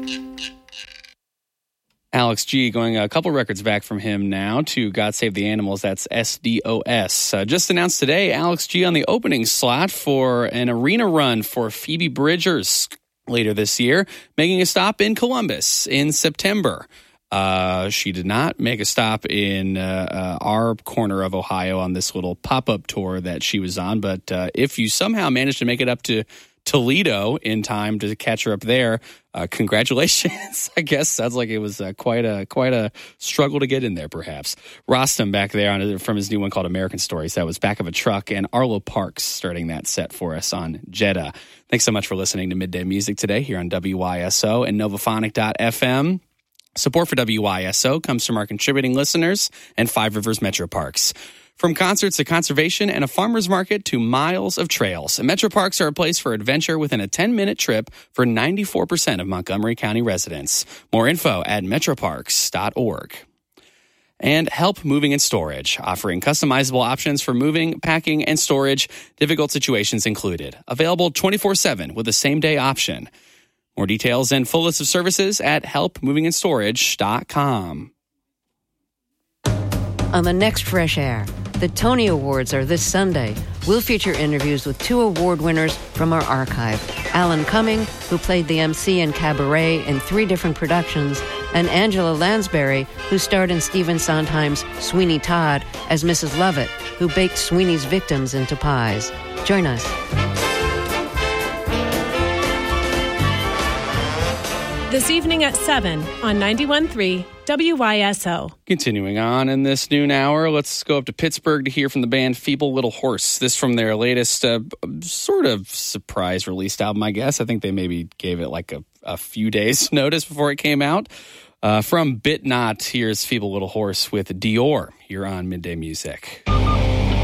Alex G going a couple records back from him now to God Save the Animals. That's SDOS. Just announced today, Alex G on the opening slot for an arena run for Phoebe Bridgers later this year, making a stop in Columbus in September. She did not make a stop in our corner of Ohio on this little pop-up tour that she was on, but if you somehow managed to make it up to Toledo in time to catch her up there, congratulations. I guess sounds like it was quite a struggle to get in there, perhaps. Rostam back there from his new one called American Stories. That was Back of a Truck, and Arlo Parks starting that set for us on Jeddah. Thanks so much for listening to Midday Music today here on WYSO and Novophonic.fm. Support for WYSO comes from our contributing listeners and Five Rivers Metro Parks. From concerts to conservation and a farmer's market to miles of trails, Metro Parks are a place for adventure within a 10-minute trip for 94% of Montgomery County residents. More info at metroparks.org. And Help Moving and Storage, offering customizable options for moving, packing, and storage, difficult situations included. Available 24/7 with a same-day option. More details and full list of services at helpmovingandStorage.com. On the next Fresh Air, the Tony Awards are this Sunday. We'll feature interviews with 2 award winners from our archive. Alan Cumming, who played the MC in Cabaret in 3 different productions, and Angela Lansbury, who starred in Stephen Sondheim's Sweeney Todd as Mrs. Lovett, who baked Sweeney's victims into pies. Join us. This evening at 7 on 91.3 WYSO. Continuing on in this noon hour, let's go up to Pittsburgh to hear from the band Feeble Little Horse. This from their latest sort of surprise released album, I guess. I think they maybe gave it like a few days notice before it came out. From Bit Not, here's Feeble Little Horse with Dior here on Midday Music.